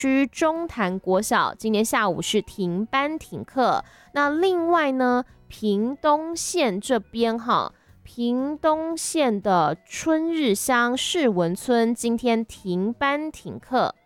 区中潭国小今天下午是停班停课。那另外呢，屏东县这边屏东县的春日乡世文村今天停班停课。